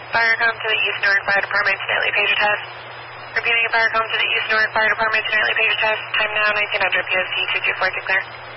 Firecom to the East Newark Fire Department to nightly pager test. Repeating Firecom to the East Newark Fire Department to nightly pager test. Time now 1900 PST 2240 clear.